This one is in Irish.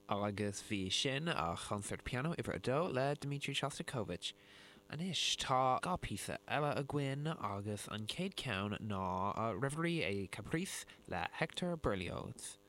agus bhí sin a concert piano ibre adó le Dmitri Shostakovich. Anis tá gá píosa eile a gcuin agus an céad ceann ná Reverie et Caprice le Hector Berlioz.